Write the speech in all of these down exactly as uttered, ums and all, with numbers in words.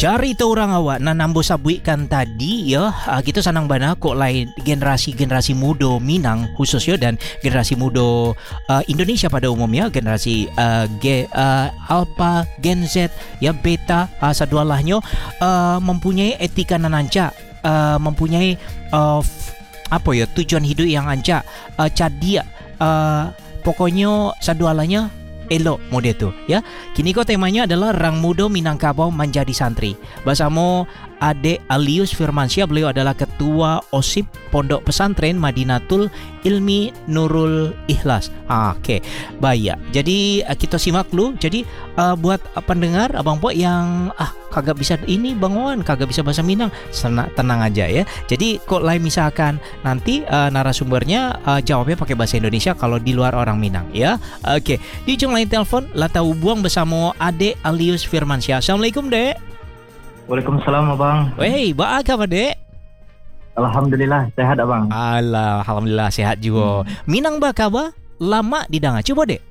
Cari tu orang awak na nambo sabuikan tadi ya, uh, kita sanang bana kok lain generasi-generasi muda Minang khususnya dan generasi muda uh, Indonesia pada umumnya, generasi uh, G, uh, Alpha, Gen Z, ya Beta, uh, sadualahnya uh, mempunyai etika nan ancak, uh, mempunyai uh, f- apa ya tujuan hidup yang ancak, uh, cadia, uh, pokoknya sadualahnya elok model tu ya. Kini ko temanya adalah Rang Muda Minangkabau menjadi santri. Bersama Adik Alius Firmansyah, beliau adalah ketua OSIP Pondok Pesantren Madinatul Ilmi Nurul Ikhlas. Ah, okey. Baik. Jadi kita simak dulu. Jadi uh, buat uh, pendengar abang Pok yang ah kagak bisa ini bangun, kagak bisa bahasa Minang, senang, tenang aja ya. Jadi kok lain misalkan nanti uh, narasumbernya uh, jawabnya pakai bahasa Indonesia kalau di luar orang Minang ya. Okey. Di ujung lain telepon Lata Ubuang bersama Adik Alius Firmansyah. Assalamualaikum, Dek. Waalaikumsalam abang. Wey, baik apa, Dek? Alhamdulillah sehat abang. Alah, alhamdulillah sehat juga. Hmm. Minang bakaba lama didanga. Coba, Dek.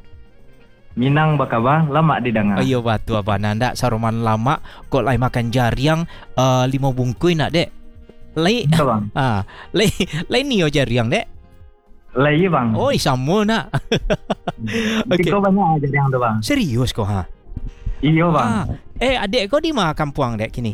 Minang bakaba lama didengar. Oh iya batu apa nanda saruman lama kok lai makan jariang uh, lima bungkui nak, Dek. Lai bang. Ah, lai lai nio jariang, Dek. Lai bang. Oh, sama nak. Okey. Kau banyak jariang tu bang. Serius kau ha? Iyo bang. Ah. Eh, adik kau di mana kampung, Dek, kini?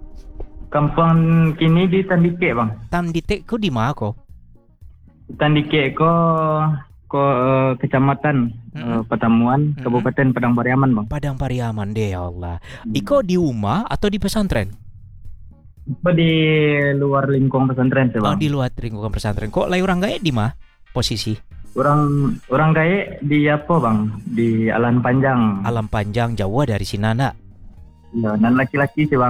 Kampung kini di Tandike bang. Tandike kau di mana kau? Tandike ko ko uh, kecamatan mm-hmm. uh, Patamuan, mm-hmm. Kabupaten Padang Pariaman bang. Padang Pariaman deh, ya Allah. Mm. Iko di rumah atau di pesantren? Iko di luar lingkungan pesantren sih bang. Oh, di luar lingkungan pesantren. Kok lai orang gae di mana posisi? Orang orang gae di apa bang? Di Alan Panjang. Alam Panjang, Jawa dari sini nak. Ya, dan laki-laki sih bang.